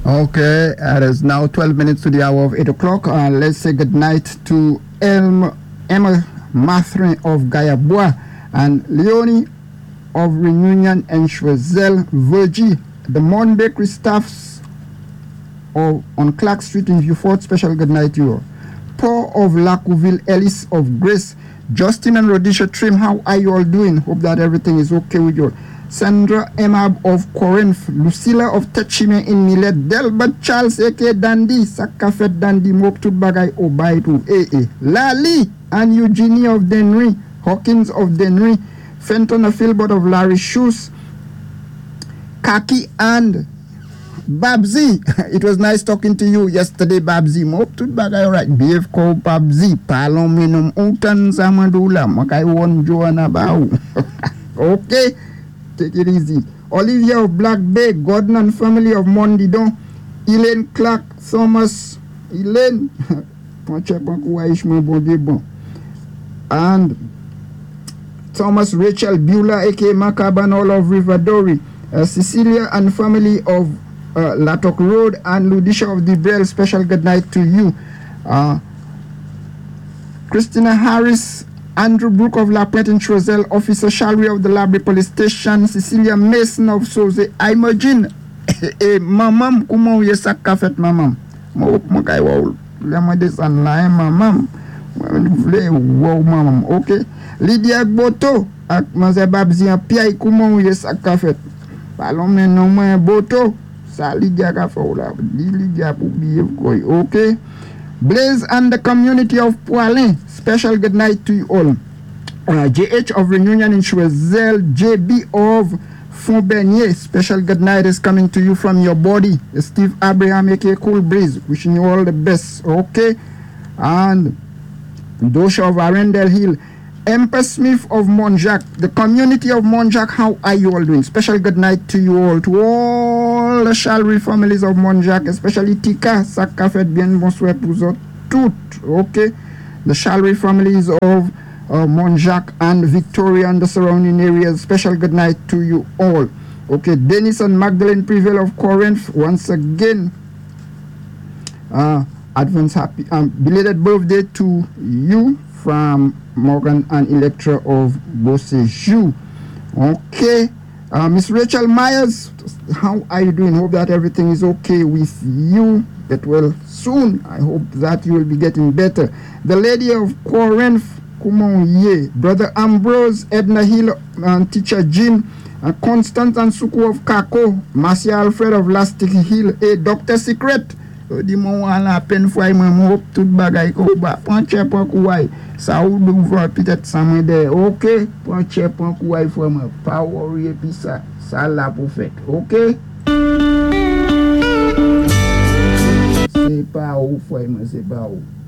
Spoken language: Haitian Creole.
Okay, it is now 12 minutes to the hour of 8 o'clock. Let's say good night to Emma Mathrin of Gayabua and Leonie of Reunion and Choiseul Virgie, the Mon Bakery staffs on Clark Street in Vieux-Fort. Special good night to you. Paul of Lacouville, Ellis of Grace, Justin and Rhodesia Trim, how are you all doing? Hope that everything is okay with you. Sandra Emab of Corinth, Lucilla of Techime in Millet, Delbert Charles A.K. Dandy, Sakafet Dandy, Moptut Bagay Obaitu, A.A. Lali and Eugenie of Denry, Hawkins of Denry, Fenton of Philbert of Larry Shoes, Kaki and Babzi. It was nice talking to you yesterday, Babzi. Moptut Bagay, right? Behave call Babzi, Palom Minum Utan Zamadula, Makai won Joanna Bau. Okay. Take it easy. Olivia of Black Bay, Gordon and family of Mondidon, Elaine Clark, Thomas, Elaine, and Thomas Rachel Beulah, aka Macaban, all of Riverdori, Cecilia and family of Latok Road, and Ludisha of the Braille. Special good night to you. Christina Harris, Andrew Brook of La Pointe in Choiseul, Officer Shalry of the Labrie Police Station, Cecilia Mason of Soze, Imagine, Mamam, comment vous êtes café, Mamam? Mamam, Mamam, okay. Lydia Boto, ak Maze Babzi, Pierre, comment vous êtes café? Parlons maintenant, moi, Boto, ça, Lydia Café, Lydia pour bien, okay. Blaze and the community of Poilin, special good night to you all. JH of Reunion in Choiseul, JB of Fontbernier, special good night is coming to you from your body. Steve Abraham, aka Cool Breeze, wishing you all the best, okay? And Dosha of Arundel Hill, Empress Smith of Monjac, the community of Monjac, how are you all doing? Special good night to you all, to all the Shalry families of Monjac, especially Tika, Sakafet, bien bonsoir pour vous toutes, okay? The Shalry families of Monjac and Victoria and the surrounding areas, special good night to you all, okay? Dennis and Magdalene Prevail of Corinth, once again, advance happy, belated birthday to you from Morgan and Electra of Bossejou. Okay. Miss Rachel Myers, how are you doing? Hope that everything is okay with you. Get well soon. I hope that you will be getting better. The Lady of Corinth, Kumonye, Brother Ambrose, Edna Hill, and Teacher Jean, Constance and Suku of Kako, Marcia Alfred of Lastic Hill, Dr. Secret. Di mo wala pen fwa mwen hop tout bagay ko ba panche pan kouay sa ou d'ouvre peut-être ça mwen de OK panche pan kouay fwa mwen pa worry puis ça la pour fait OK c'est pas ou fwa mwen c'est pas ou